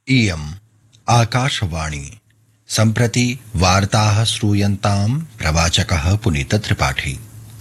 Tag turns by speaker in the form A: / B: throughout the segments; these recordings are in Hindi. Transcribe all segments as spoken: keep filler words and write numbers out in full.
A: इयम् आकाशवाणी सम्प्रति वार्ताः श्रूयन्ताम् प्रवाचकः पुनीतत्रिपाठी।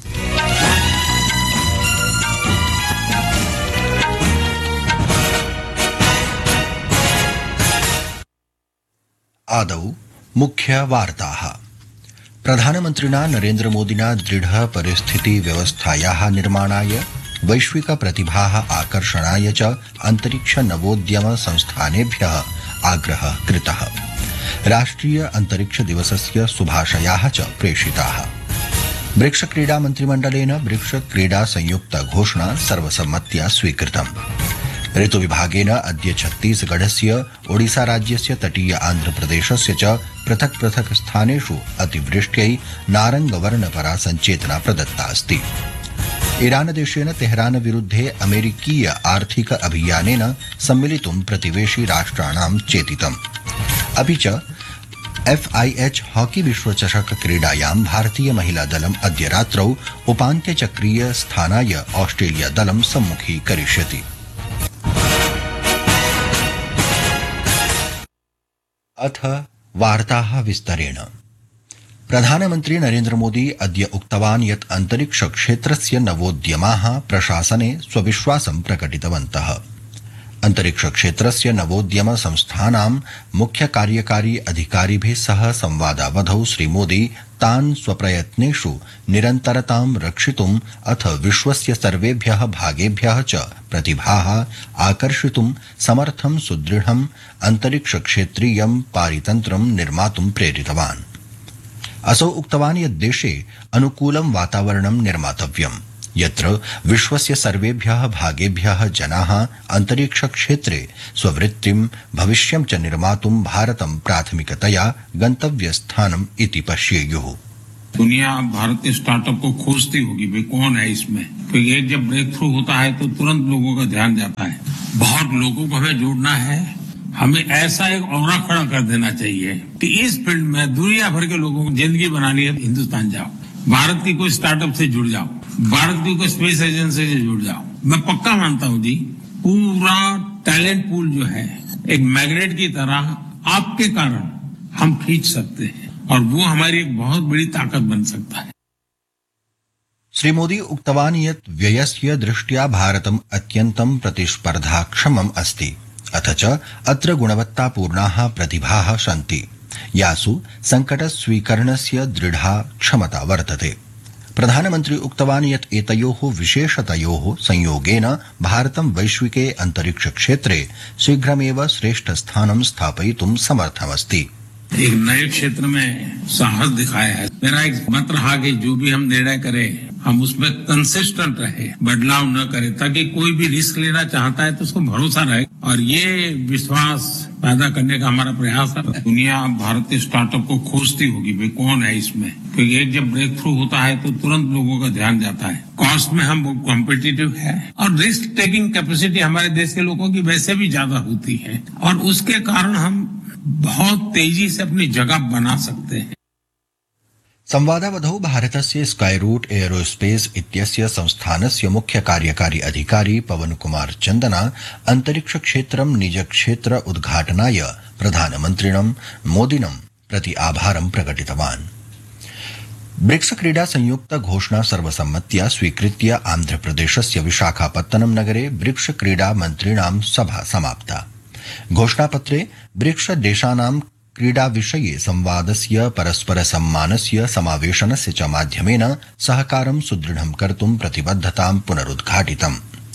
A: आदौ मुख्य वार्ताः। प्रधानमन्त्रिणा नरेन्द्र मोदिना दृढ परिस्थिति व्यवस्थायाः निर्माणाय वैश्विक प्रतिभाः आकर्षणाय च अंतरिक्ष नवोद्यम संस्थानेभ्यः आग्रहः कृतः। राष्ट्रिय अंतरिक्ष दिवसस्य शुभाशयाः च प्रेषिताः। ब्रिक्स क्रीडा मन्त्रिमण्डलेन ब्रिक्स क्रीडा संयुक्त घोषणा सर्वसम्मत्या स्वीकृतम्। ऋतु विभागेन अद्य छत्तीसगढ़स्य ओडिसा राज्यस्य तटीय आन्ध्रप्रदेशस्य च पृथक् पृथक् स्थानेषु अतिवृष्ट्यै नारङ्गवर्णपरा सञ्चेतना प्रदत्ता अस्ति। ईरान देशेन तेहरान विरुद्धे अमेरिकीय आर्थिक अभियानेन सम्मिलितुं प्रतिवेशि राष्ट्राणां चेतितम्। अपि च एफआईएच हॉकी विश्वचषक क्रीडायां भारतीय महिला दलम् अद्य रात्रौ उपान्त्यचक्रीय स्थानाय ऑस्ट्रेलिया दलं सम्मुखीकरिष्यति। अथ वार्ताः विस्तरेण। प्रधानमन्त्री नरेन्द्र मोदी अद्य उक्तवान् यत् अंतरिक्ष क्षेत्रस्य नवोद्यमाः प्रशासने स्वविश्वासं प्रकटितवन्तः। अंतरिक्ष क्षेत्रस्य नवोद्यम संस्थानां मुख्य कार्यकारी अधिकारिभिः सह संवादावधौ श्री मोदी तान् स्वप्रयत्नेषु निरन्तरतां रक्षितुम् अथ विश्वस्य सर्वेभ्यः भागेभ्यः च प्रतिभाः आकर्षितुं समर्थं सुदृढम् अंतरिक्ष क्षेत्रीयं पारितन्त्रं निर्मातुं प्रेरितवान्। असौ उक्तवान् यत् देशे अनुकूलं वातावरणं निर्मातव्यम् यत्र विश्वस्य सर्वेभ्यः भागेभ्यः जनाः अंतरिक्ष क्षेत्रे स्ववृत्तिं भविष्यं च निर्मातुं भारतं प्राथमिकतया गन्तव्यस्थानम् इति पश्येयुः।
B: दुनिया भारत के स्टार्टअप को खोजती होगी, भाई कौन है इसमें, क्योंकि एक जब ब्रेक थ्रू होता है तो तुरंत लोगों का ध्यान जाता है। बहुत लोगों को हमें जोड़ना है, हमें ऐसा एक औरा खड़ा कर देना चाहिए कि इस फील्ड में दुनिया भर के लोगों को जिंदगी बनानी है, हिंदुस्तान जाओ, भारत की कोई स्टार्टअप से जुड़ जाओ, भारत की कोई स्पेस एजेंसी से जुड़ जाओ। मैं पक्का मानता हूं जी, पूरा टैलेंट पूल जो है एक मैग्नेट की तरह आपके कारण हम खींच सकते हैं और वो हमारी एक बहुत बड़ी ताकत बन सकता है।
A: श्री मोदी उक्तवान् यत् व्ययस्य दृष्ट्या भारतम् अत्यन्तं प्रतिस्पर्धाक्षमम् अस्ति, अथ च अत्र गुणवत्तापूर्णाः प्रतिभाः सन्ति, यासु संकटस्वीकरणस्य दृढा क्षमता वर्तते। प्रधानमन्त्री उक्तवान् यत् एतयोः विशेषतयोः संयोगेन भारतं वैश्विके अंतरिक्ष क्षेत्रे शीघ्रमेव श्रेष्ठस्थानं स्थापयितुं समर्थमस्ति।
B: एक नए क्षेत्र में साहस दिखाया है। मेरा एक मत रहा कि जो भी हम निर्णय करें हम उसमें कंसिस्टेंट रहे, बदलाव न करें, ताकि कोई भी रिस्क लेना चाहता है तो उसको भरोसा रहे, और ये विश्वास पैदा करने का हमारा प्रयास है। दुनिया भारत के स्टार्टअप को खोजती होगी, भाई कौन है इसमें, क्योंकि एक जब ब्रेक थ्रू होता है तो तुरंत लोगों का ध्यान जाता है। कॉस्ट में हम कॉम्पिटिटिव है और रिस्क टेकिंग कैपेसिटी हमारे देश के लोगों की वैसे भी ज्यादा होती है, और उसके कारण हम बहुत तेजी से अपनी जगह बना सकते हैं।
A: संवादावधौ भारतस्य स्काईरूट एयरोस्पेस इत्यस्य संस्थानस्य मुख्य कार्यकारी अधिकारी पवन कुमार चन्दना अंतरिक्ष क्षेत्रं निज क्षेत्र उद्घाटनाय प्रधानमन्त्रिणं मोदिनं प्रति आभारं प्रकटितवान्। ब्रिक्स क्रीडा संयुक्त घोषणा सर्वसम्मत्या स्वीकृत्य आन्ध्रप्रदेशस्य विशाखापत्तनम नगरे ब्रिक्स क्रीडा मन्त्रिणां सभा समाप्ता। घोषणापत्रे ब्रिक्स देशानां क्रीडा विषये संवादस्य परस्पर सम्मानस्य समावेशनस्य च माध्यमेन सहकारं सुदृढं कर्तुं प्रतिबद्धतां पुनरुद्घाटितम्।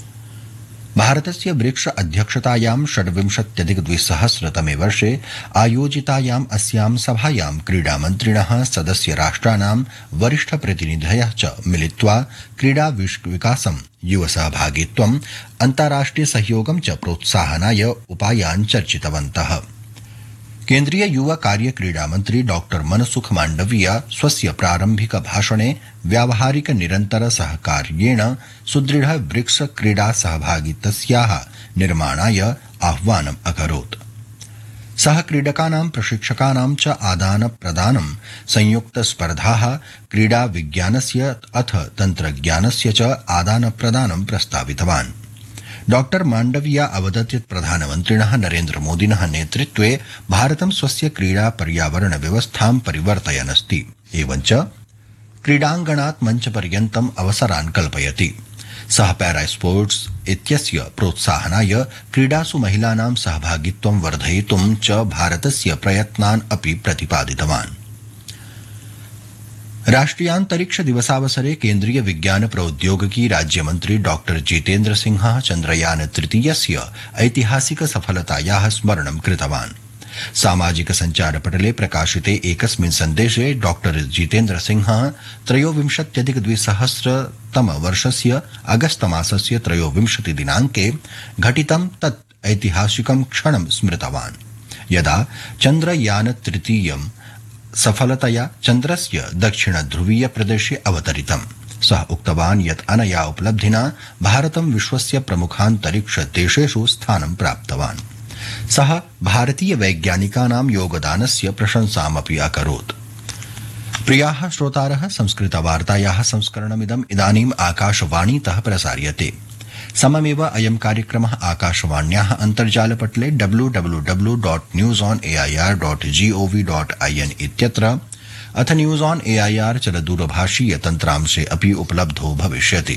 A: भारतस्य ब्रिक्स अध्यक्षतायां षड्विंशत्यधिक द्विसहस्रतमे वर्षे आयोजितायाम् अस्यां सभायां क्रीडामन्त्रिणः सदस्य राष्ट्राणां वरिष्ठ प्रतिनिधयः च मिलित्वा क्रीडा विकासं, युवसहभागित्वम्, अन्ताराष्ट्रिय सहयोगं च प्रोत्साहनाय उपायान् चर्चितवन्तः। केन्द्रीय युवा कार्य क्रीडा मंत्री डॉक्टर मनसुख मांडविय स्वस्य प्रारंभिक भाषणे व्यावहारिक निरंतर सहकार्येण सुदृढ ब्रिक्स क्रीडा सहभागितस्याः निर्माणाय आह्वानम् अकरोत्। सह क्रीडकानां प्रशिक्षकानां च आदान प्रदानं, संयुक्त स्पर्धाः, क्रीडा विज्ञानस्य अथ तन्त्रज्ञानस्य च आदान प्रदानं प्रस्तावितवान्। डॉक्टर माण्डविया अवदत् यत् प्रधानमन्त्रिणः नरेन्द्र मोदिनः नेतृत्वे भारतं स्वस्य क्रीडा पर्यावरण व्यवस्थां परिवर्तयन् अस्ति एवञ्च क्रीडाङ्गणात् मञ्चपर्यन्तम् अवसरान् कल्पयति। सः पैरा स्पोर्ट्स इत्यस्य प्रोत्साहनाय क्रीडासु महिलानां सहभागित्वं वर्धयितुं च भारतस्य प्रयत्नान् अपि प्रतिपादितवान्। राष्ट्रियान्तरिक्ष दिवसावसरे केन्द्रीय विज्ञान प्रौद्योगिकी राज्यमन्त्री डॉक्टर जितेन्द्र सिंहः चन्द्रयान तृतीयस्य ऐतिहासिक सफलतायाः स्मरणं कृतवान्। सामाजिक सञ्चारपटले प्रकाशिते एकस्मिन् सन्देशे डॉक्टर जितेन्द्र सिंहः त्रयोविंशत्यधिक द्विसहस्रतम वर्षस्य अगस्त मासस्य त्रयोविंशति दिनाङ्के घटितं तत् ऐतिहासिकं क्षणं स्मृतवान्, यदा चन्द्रयान तृतीयं सफलतया चन्द्रस्य दक्षिणध्रुवीय प्रदेशे अवतरितम्। सः उक्तवान् यत् अनया उपलब्धिना भारतं विश्वस्य प्रमुखान्तरिक्ष देशेषु स्थानं प्राप्तवान्। सः भारतीय वैज्ञानिकानां योगदानस्य प्रशंसामपि अकरोत्। प्रियाः श्रोतारः, संस्कृतवार्तायाः संस्करणमिदम् इदानीम् आकाशवाणीतः प्रसार्यते। सममेव अयं कार्यक्रमः आकाशवाण्याः अन्तर्जालपटले W W W dot news on A I R dot G O V dot I N इत्यत्र अथ news on A I R चलदूरभाषीय तन्त्रांशे अपि उपलब्धो भविष्यति।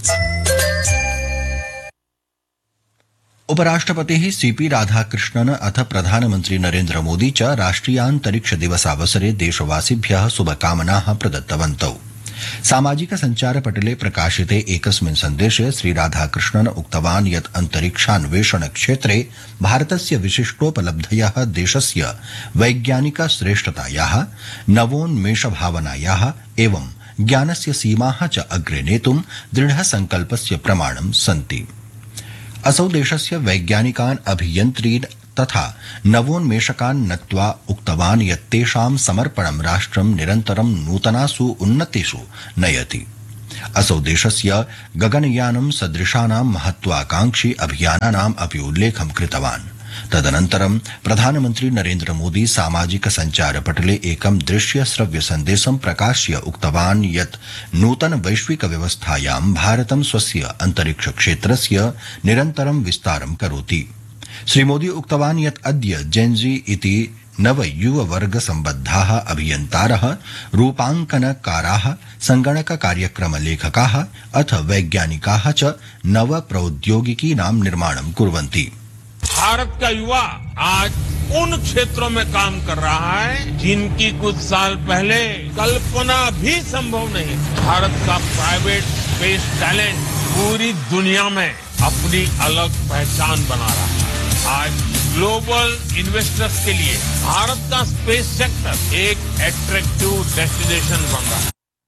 A: उपराष्ट्रपतिः सीपी राधाकृष्णन् अथ प्रधानमन्त्री नरेन्द्र मोदी च राष्ट्रियान्तरिक्ष दिवसावसरे देशवासिभ्यः शुभकामनाः प्रदत्तवन्तौ। सामाजिक सञ्चारपटले प्रकाशिते एकस्मिन् सन्देशे श्रीराधाकृष्णन् उक्तवान् यत् अन्तरिक्षान्वेषण क्षेत्रे भारतस्य विशिष्टोपलब्धयः देशस्य वैज्ञानिक श्रेष्ठतायाः, नवोन्मेषभावनायाः एवं ज्ञानस्य सीमाः च अग्रे नेतुं दृढसङ्कल्पस्य प्रमाणं सन्ति। असौ देशस्य वैज्ञानिकान्, अभियन्त्रीन् तथा नवोन्मेषकान् नत्वा उक्तवान् यत् तेषां समर्पणं राष्ट्रं निरन्तरं नूतनासु उन्नतिषु नयति। असौ देशस्य गगनयानं सदृशानां महत्वाकांक्षी अभियानानाम् अपि उल्लेखं कृतवान्। तदनन्तरं प्रधानमन्त्री नरेन्द्र मोदी सामाजिक सञ्चारपटले एकं दृश्य श्रव्य सन्देशं प्रकाश्य उक्तवान् यत् नूतन वैश्विक व्यवस्थायां भारतं स्वस्य अन्तरिक्ष क्षेत्रस्य निरन्तरं विस्तारं करोति। श्रीमोदी उक्तवान् यत् अद्य जेन्जी इति नव युववर्ग सम्बद्धाः अभियन्तारः, रूपाङ्कनकाराः, संगणक कार्यक्रम लेखकाः अथ वैज्ञानिकाः च नव प्रौद्योगिकीनां निर्माणं कुर्वन्ति।
C: भारत का युवा आज उन क्षेत्रों में काम कर रहा है जिनकी कुछ साल पहले कल्पना भी संभव नहीं। भारत का प्राइवेट स्पेस टैलेंट पूरी दुनिया में अपनी अलग पहचान बना रहा है। आज ग्लोबल इन्वेस्टर्स के लिए भारत का स्पेस सेक्टर एक अट्रैक्टिव डेस्टिनेशन बन रहा है।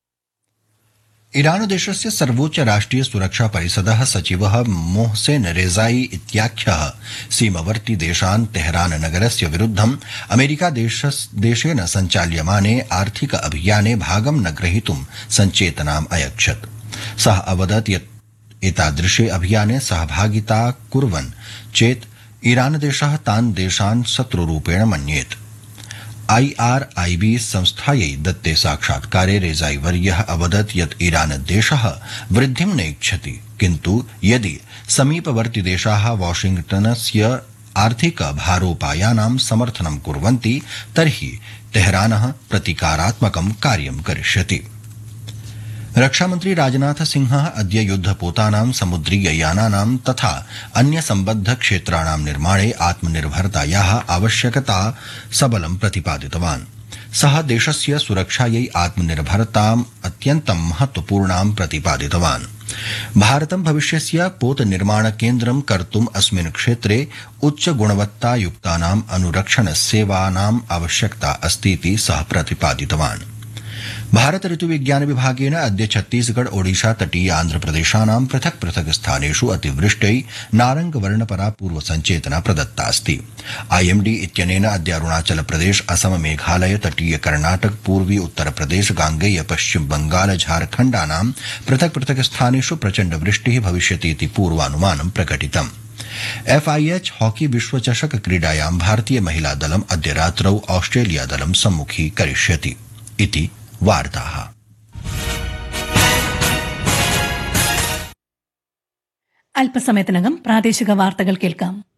A: ईरान देशस्य सर्वोच्च राष्ट्रिय सुरक्षा परिषदः सचिवः मोहसेन रेजाई इत्याख्यः सीमवर्ती देशान् तेहरान नगरस्य विरुद्धम् अमेरिका देशेन सञ्चाल्यमाने आर्थिक अभियाने भागं न ग्रहीतुं सञ्चेतनाम् अयच्छत्। सः अवदत् यत् एतादृशे अभियाने सहभागिता कुर्वन् चेत् ईरान देशः तान् देशान् शत्रुरूपेण मन्येत्। आई आर आई बी संस्थायै दत्ते साक्षात्कारे रेजाई वर्यः अवदत् यत् ईरान देशः वृद्धिं नेच्छति, किन्तु यदि समीपवर्ति देशाः वाशिंग्टनस्य आर्थिक भारोपायानां समर्थनं कुर्वन्ति तर्हि तेहरानः प्रतीकारात्मकं कार्यं करिष्यति। रक्षामन्त्री राजनाथ सिंहः अद्य युद्धपोतानां, समुद्रीययानानां तथा अन्य सम्बद्ध क्षेत्राणां निर्माणे आत्मनिर्भरतायाः आवश्यकता सबलं प्रतिपादितवान्। सः देशस्य सुरक्षायै आत्मनिर्भरताम् अत्यन्तं महत्वपूर्णां प्रतिपादितवान्। भारतं भविष्यस्य पोत निर्माण केन्द्रं कर्तुम् अस्मिन् क्षेत्रे उच्च गुणवत्तायुक्तानाम् अनुरक्षण सेवानाम् आवश्यकता अस्तीति सः प्रतिपादितवान्। भारत ऋतुविज्ञान विभागेन अद्य छत्तीसगढ़, ओडिशा, तटीय आन्ध्रप्रदेशानां पृथक् पृथक् स्थानेषु अतिवृष्ट्यै नारंगवर्णपरा पूर्व संचेतना प्रदत्ता अस्ति। आईएमडी इत्यनेन अद्य अरुणाचल प्रदेश, असम, मेघालय, तटीय कर्णाटक, पूर्वी उत्तर प्रदेश, गांगेय पश्चिम बंगाल, झारखण्डानां पृथक् पृथक् स्थानेषु प्रचण्ड वृष्टिः भविष्यति इति पूर्वानुमानं प्रकटितम्। एफआईएच हॉकी विश्वचषक क्रीडायां भारतीय महिला दलम् अद्य रात्रौ ऑस्ट्रेलिया दलं सम्मुखीकरिष्यति इति वार्ताः।
D: അല്പസമയത്തിനകം പ്രാദേശിക വാർത്തകൾ കേൾക്കാം.